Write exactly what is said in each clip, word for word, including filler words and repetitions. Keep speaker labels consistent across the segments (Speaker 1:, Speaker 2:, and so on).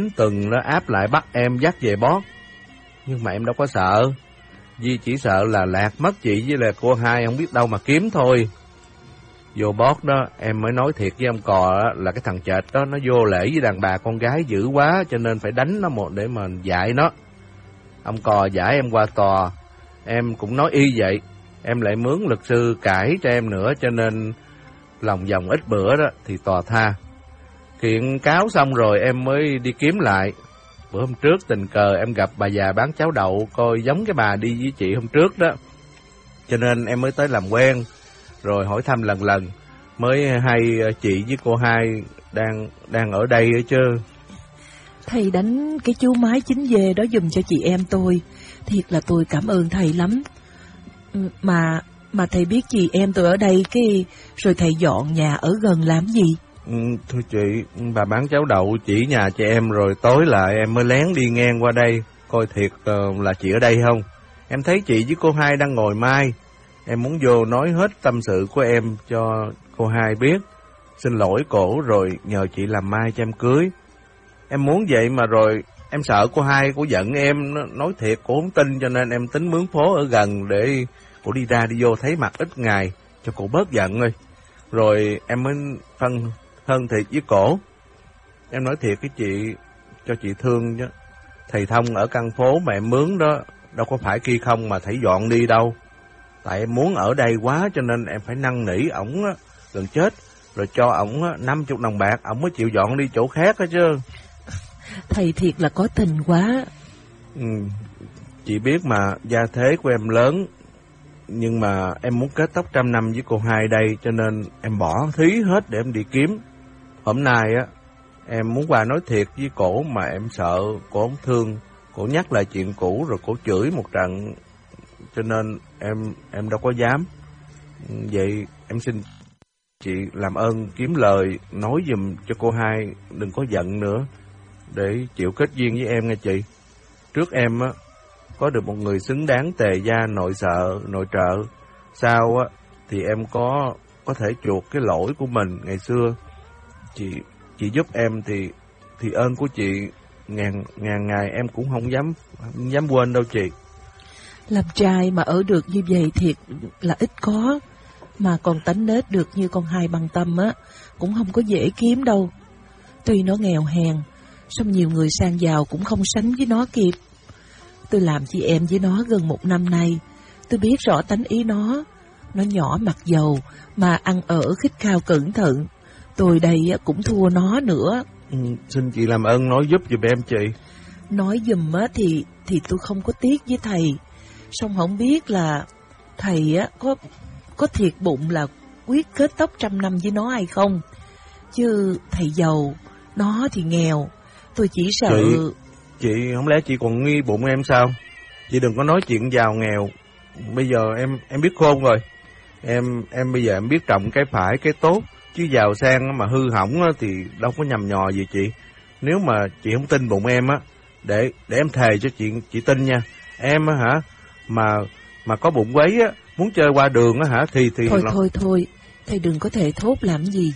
Speaker 1: tuần nó áp lại bắt em dắt về Bót. Nhưng mà em đâu có sợ. Di chỉ sợ là lạc mất chị với là cô hai không biết đâu mà kiếm thôi. Vô Bót đó, em mới nói thiệt với ông Cò đó, là cái thằng chệch đó nó vô lễ với đàn bà con gái dữ quá, cho nên phải đánh nó một để mà dạy nó. Ông Cò giải em qua tòa, em cũng nói y vậy. Em lại mướn luật sư cãi cho em nữa, cho nên lòng vòng ít bữa đó thì tòa tha. Kiện cáo xong rồi em mới đi kiếm lại. Bữa hôm trước tình cờ em gặp bà già bán cháo đậu, coi giống cái bà đi với chị hôm trước đó, cho nên em mới tới làm quen, rồi hỏi thăm lần lần, mới hay chị với cô hai đang đang ở đây ấy chứ.
Speaker 2: Thầy đánh cái chú mái chính về đó giùm cho chị em tôi, thiệt là tôi cảm ơn thầy lắm. Mà mà thầy biết chị em tôi ở đây cái rồi thầy dọn nhà ở gần làm gì?
Speaker 1: Ừ, thôi chị, bà bán cháo đậu chỉ nhà chị em rồi tối lại em mới lén đi ngang qua đây coi thiệt uh, là chị ở đây không. Em thấy chị với cô hai đang ngồi mai, em muốn vô nói hết tâm sự của em cho cô hai biết, xin lỗi cổ rồi nhờ chị làm mai cho em cưới. Em muốn vậy mà rồi em sợ cô hai cổ giận em, nói thiệt cổ không tin, cho nên em tính mướn phố ở gần để cổ đi ra đi vô thấy mặt ít ngày cho cổ bớt giận thôi. Rồi em mới phân thân thiệt với cổ. Em nói thiệt với chị, cho chị thương chứ. Thầy Thông ở căn phố mà em mướn đó đâu có phải kia không mà thầy dọn đi đâu. Tại em muốn ở đây quá cho nên em phải năn nỉ ổng á, gần chết, rồi cho ổng năm mươi đồng bạc, ổng mới chịu dọn đi chỗ khác á chứ.
Speaker 2: Thầy thiệt là có tình quá.
Speaker 1: Ừ, chị biết mà, gia thế của em lớn, nhưng mà em muốn kết tóc trăm năm với cô hai đây, cho nên em bỏ thí hết để em đi kiếm. Hôm nay á, em muốn qua nói thiệt với cổ mà em sợ cổ không thương, cổ nhắc lại chuyện cũ rồi cổ chửi một trận, cho nên em em đâu có dám. Vậy em xin chị làm ơn kiếm lời nói giùm cho cô hai đừng có giận nữa, để chịu kết duyên với em nghe chị. Trước em á có được một người xứng đáng tề gia nội trợ nội trợ, sau á thì em có có thể chuộc cái lỗi của mình ngày xưa. Chị chị giúp em thì thì ơn của chị ngàn ngàn ngày em cũng không dám không dám quên đâu chị.
Speaker 2: Làm trai mà ở được như vậy thiệt là ít có, mà còn tánh nết được như con hai Băng Tâm á cũng không có dễ kiếm đâu. Tuy nó nghèo hèn, song nhiều người sang giàu cũng không sánh với nó kịp. Tôi làm chị em với nó gần một năm nay, tôi biết rõ tánh ý nó. Nó nhỏ mặc dầu mà ăn ở khít khao cẩn thận. Tôi đây cũng thua nó nữa.
Speaker 1: Ừ, xin chị làm ơn nói giúp giùm em chị.
Speaker 2: Nói giùm á thì thì tôi không có tiếc với thầy, song không biết là thầy á có có thiệt bụng là quyết kết tóc trăm năm với nó hay không. Chứ thầy giàu, nó thì nghèo. Tôi chỉ sợ...
Speaker 1: Chị, chị không lẽ chị còn nghi bụng em sao? Chị đừng có nói chuyện giàu nghèo. Bây giờ em em biết khôn rồi. Em em bây giờ em biết trọng cái phải cái tốt, chứ giàu sang mà hư hỏng thì đâu có nhầm nhò gì chị. Nếu mà chị không tin bụng em á, để để em thề cho chị chị tin nha. Em á hả, mà mà có bụng quấy á, muốn chơi qua đường á hả thì thì
Speaker 2: thôi
Speaker 1: nó...
Speaker 2: thôi thôi, thầy đừng có thể thốt làm gì,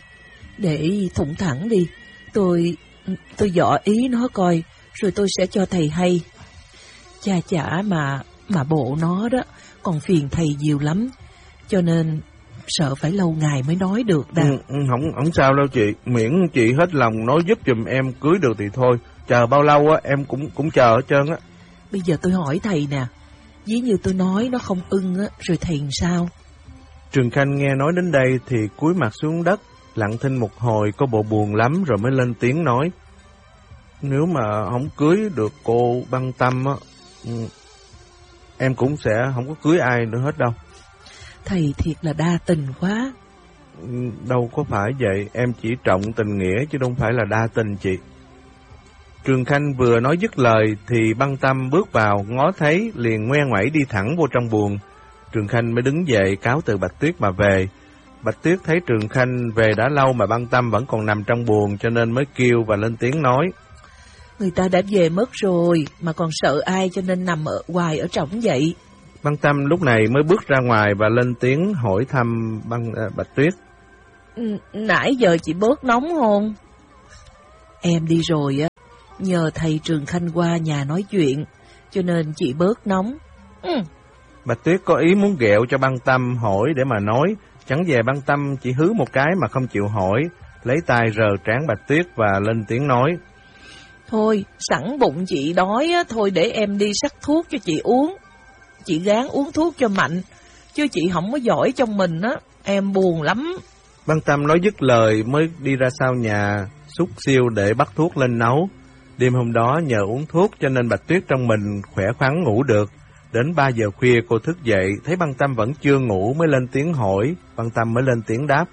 Speaker 2: để thủng thẳng đi. Tôi tôi dọ ý nó coi, rồi tôi sẽ cho thầy hay. Cha chả mà mà bộ nó đó còn phiền thầy nhiều lắm, cho nên sợ phải lâu ngày mới nói được đâu.
Speaker 1: Ừ, không không sao đâu chị, miễn chị hết lòng nói giúp giùm em cưới được thì thôi. Chờ bao lâu á em cũng cũng chờ hết trơn á.
Speaker 2: Bây giờ tôi hỏi thầy nè, ví như tôi nói nó không ưng á, rồi thầy làm sao?
Speaker 1: Trường Khanh nghe nói đến đây thì cúi mặt xuống đất, lặng thinh một hồi, có bộ buồn lắm rồi mới lên tiếng nói. Nếu mà không cưới được cô Băng Tâm á, em cũng sẽ không có cưới ai nữa hết đâu.
Speaker 2: Thầy thiệt là đa tình quá.
Speaker 1: Đâu có phải vậy, em chỉ trọng tình nghĩa chứ không phải là đa tình chị. Trường Khanh vừa nói dứt lời thì Băng Tâm bước vào, ngó thấy liền ngoe ngoẩy đi thẳng vô trong buồng. Trường Khanh mới đứng dậy cáo từ Bạch Tuyết mà về. Bạch Tuyết thấy Trường Khanh về đã lâu mà Băng Tâm vẫn còn nằm trong buồng, cho nên mới kêu và lên tiếng nói.
Speaker 2: Người ta đã về mất rồi mà còn sợ ai, cho nên nằm ở hoài ở trỏng vậy.
Speaker 1: Băng Tâm lúc này mới bước ra ngoài và lên tiếng hỏi thăm băng à, Bạch Tuyết.
Speaker 2: Nãy giờ chị bớt nóng không? Em đi rồi á, Nhờ thầy Trường Khanh qua nhà nói chuyện, cho nên chị bớt nóng. Ừ.
Speaker 1: Bạch Tuyết có ý muốn ghẹo cho Băng Tâm hỏi để mà nói, chẳng về Băng Tâm chỉ hứ một cái mà không chịu hỏi, lấy tay rờ trán Bạch Tuyết và lên tiếng nói.
Speaker 2: Thôi, sẵn bụng chị đói á, thôi để em đi sắc thuốc cho chị uống. Chị gán uống thuốc cho mạnh, chứ chị không có giỏi trong mình á, em buồn lắm.
Speaker 1: Băng Tâm nói dứt lời mới đi ra sau nhà, xúc siêu để bắt thuốc lên nấu. Đêm hôm đó nhờ uống thuốc cho nên Bạch Tuyết trong mình khỏe khoắn ngủ được. Đến ba giờ khuya cô thức dậy, thấy Băng Tâm vẫn chưa ngủ mới lên tiếng hỏi, Băng Tâm mới lên tiếng đáp.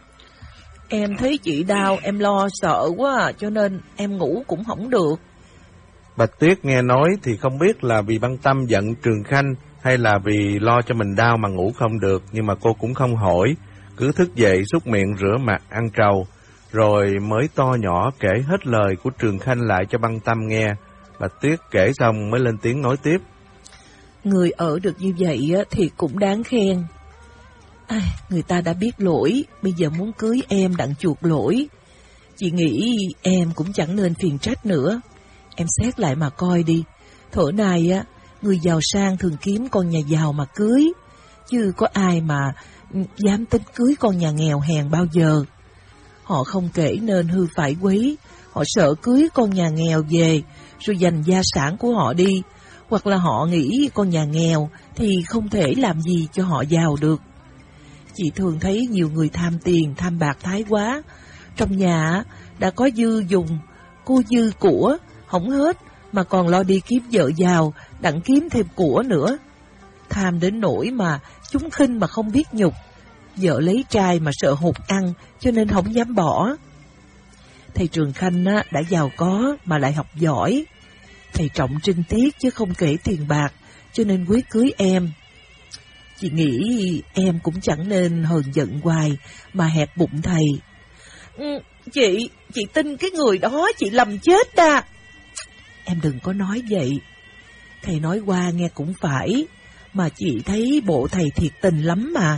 Speaker 2: Em thấy chị đau, em lo sợ quá à, cho nên em ngủ cũng không được.
Speaker 1: Bạch Tuyết nghe nói thì không biết là vì Băng Tâm giận Trường Khanh hay là vì lo cho mình đau mà ngủ không được, nhưng mà cô cũng không hỏi, cứ thức dậy súc miệng rửa mặt ăn trầu, rồi mới to nhỏ kể hết lời của Trường Khanh lại cho Băng Tâm nghe. Bạch Tuyết kể xong mới lên tiếng nói tiếp.
Speaker 2: Người ở được như vậy thì cũng đáng khen. À, người ta đã biết lỗi, bây giờ muốn cưới em đặng chuộc lỗi. Chị nghĩ em cũng chẳng nên phiền trách nữa. Em xét lại mà coi đi. Thuở này á, người giàu sang thường kiếm con nhà giàu mà cưới, chứ có ai mà dám tính cưới con nhà nghèo hèn bao giờ. Họ không kể nên hư phải quý, họ sợ cưới con nhà nghèo về rồi giành gia sản của họ đi, hoặc là họ nghĩ con nhà nghèo thì không thể làm gì cho họ giàu được. Chị thường thấy nhiều người tham tiền, tham bạc thái quá, trong nhà đã có dư dùng, cô dư của hổng hết mà còn lo đi kiếm vợ giàu đặng kiếm thêm của nữa. Tham đến nỗi mà chúng khinh mà không biết nhục, vợ lấy trai mà sợ hụt ăn cho nên không dám bỏ. Thầy Trường Khanh á, đã giàu có mà lại học giỏi. Thầy trọng trinh tiết chứ không kể tiền bạc, cho nên quyết cưới em. Chị nghĩ em cũng chẳng nên hờn giận hoài mà hẹp bụng thầy. Ừ, chị, chị tin cái người đó chị lầm chết à. Em đừng có nói vậy. Thầy nói qua nghe cũng phải, mà chị thấy bộ thầy thiệt tình lắm mà.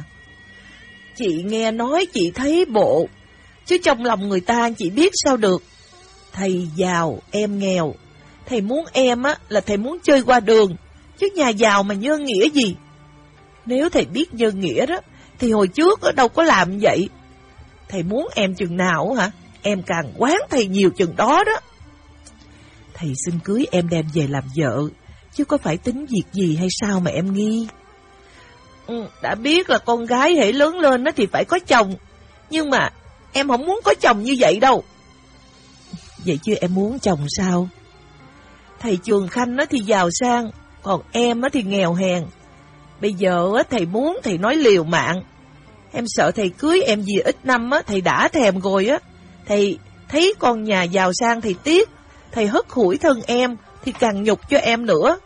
Speaker 2: Chị nghe nói chị thấy bộ, chứ trong lòng người ta chị biết sao được. Thầy giàu, em nghèo. Thầy muốn em á là thầy muốn chơi qua đường, chứ nhà giàu mà nhân nghĩa gì. Nếu thầy biết nhân nghĩa đó, thì hồi trước ở đâu có làm vậy. Thầy muốn em chừng nào hả? Em càng quán thầy nhiều chừng đó đó. Thầy xin cưới em đem về làm vợ, chứ có phải tính việc gì hay sao mà em nghi. Ừ, đã biết là con gái hễ lớn lên đó thì phải có chồng, nhưng mà em không muốn có chồng như vậy đâu. Vậy chứ em muốn chồng sao? Thầy Trường Khanh thì giàu sang, còn em thì nghèo hèn. Bây giờ thầy muốn thầy nói liều mạng. Em sợ thầy cưới em về ít năm thầy đã thèm rồi á. Thầy thấy con nhà giàu sang thầy tiếc, thầy hất hủi thân em thì càng nhục cho em nữa.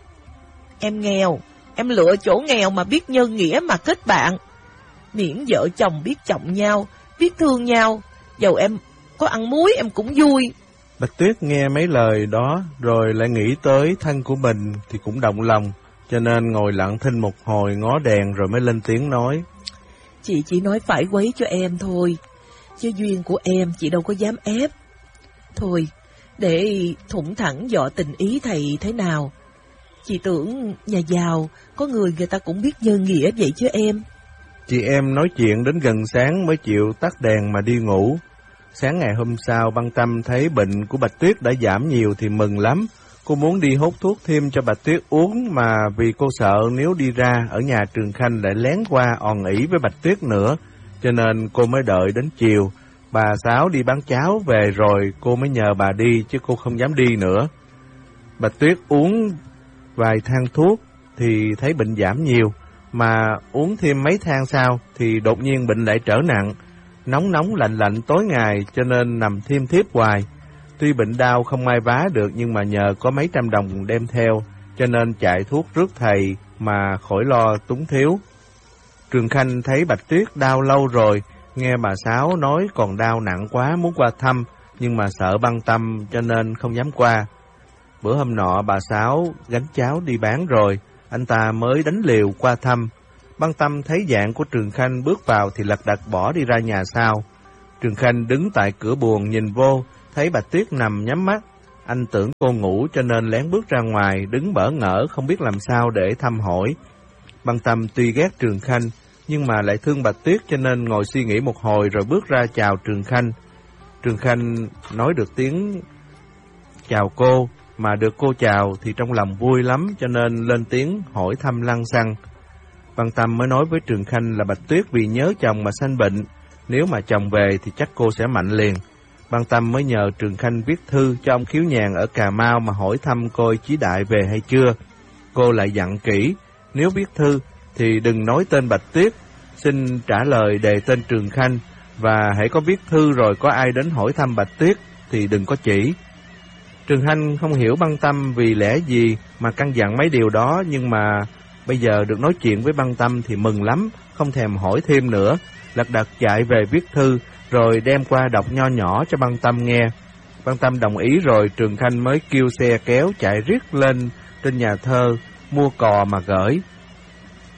Speaker 2: Em nghèo, em lựa chỗ nghèo mà biết nhân nghĩa mà kết bạn. Miễn vợ chồng biết trọng nhau, biết thương nhau, dầu em có ăn muối em cũng vui.
Speaker 1: Bạch Tuyết nghe mấy lời đó rồi lại nghĩ tới thân của mình thì cũng động lòng, cho nên ngồi lặng thinh một hồi ngó đèn rồi mới lên tiếng nói.
Speaker 2: Chị chỉ nói phải quấy cho em thôi, chứ duyên của em chị đâu có dám ép. Thôi, để thủng thẳng dọ tình ý thầy thế nào. Chị tưởng nhà giàu, có người người ta cũng biết nhân nghĩa vậy chứ em.
Speaker 1: Chị em nói chuyện đến gần sáng mới chịu tắt đèn mà đi ngủ. Sáng ngày hôm sau, Băng Tâm thấy bệnh của Bạch Tuyết đã giảm nhiều thì mừng lắm. Cô muốn đi hốt thuốc thêm cho Bạch Tuyết uống, mà vì cô sợ nếu đi ra ở nhà Trường Khanh lại lén qua òn ỉ với Bạch Tuyết nữa, cho nên cô mới đợi đến chiều. Bà Sáu đi bán cháo về rồi cô mới nhờ bà đi, chứ cô không dám đi nữa. Bạch Tuyết uống vài thang thuốc thì thấy bệnh giảm nhiều, mà uống thêm mấy thang sau thì đột nhiên bệnh lại trở nặng, nóng nóng lạnh lạnh tối ngày, cho nên nằm thiêm thiếp hoài. Tuy bệnh đau không ai vá được, nhưng mà nhờ có mấy trăm đồng đem theo, cho nên chạy thuốc rước thầy mà khỏi lo túng thiếu. Trường Khanh thấy Bạch Tuyết đau lâu rồi, nghe bà Sáu nói còn đau nặng quá muốn qua thăm, nhưng mà sợ Băng Tâm cho nên không dám qua. Bữa hôm nọ bà Sáu gánh cháo đi bán rồi, anh ta mới đánh liều qua thăm. Băng Tâm thấy dạng của Trường Khanh bước vào thì lật đật bỏ đi ra nhà sau. Trường Khanh đứng tại cửa buồng nhìn vô, thấy Bạch Tuyết nằm nhắm mắt. Anh tưởng cô ngủ cho nên lén bước ra ngoài, đứng bỡ ngỡ không biết làm sao để thăm hỏi. Băng Tâm tuy ghét Trường Khanh, nhưng mà lại thương Bạch Tuyết cho nên ngồi suy nghĩ một hồi rồi bước ra chào Trường Khanh. Trường Khanh nói được tiếng chào cô, mà được cô chào thì trong lòng vui lắm cho nên lên tiếng hỏi thăm lăng xăng. Băng Tâm mới nói với Trường Khanh là Bạch Tuyết vì nhớ chồng mà sanh bệnh, nếu mà chồng về thì chắc cô sẽ mạnh liền. Băng Tâm mới nhờ Trường Khanh viết thư cho ông Khiếu Nhàn ở Cà Mau mà hỏi thăm coi Chí Đại về hay chưa. Cô lại dặn kỹ, nếu viết thư thì đừng nói tên Bạch Tuyết, xin trả lời đề tên Trường Khanh, và hãy có viết thư rồi có ai đến hỏi thăm Bạch Tuyết thì đừng có chỉ. Trường Khanh không hiểu Băng Tâm vì lẽ gì mà căn dặn mấy điều đó, nhưng mà bây giờ được nói chuyện với Băng Tâm thì mừng lắm, không thèm hỏi thêm nữa, lật đật chạy về viết thư rồi đem qua đọc nho nhỏ cho Băng Tâm nghe. Băng Tâm đồng ý rồi Trường Khanh mới kêu xe kéo chạy riết lên trên nhà thơ mua cò mà gửi.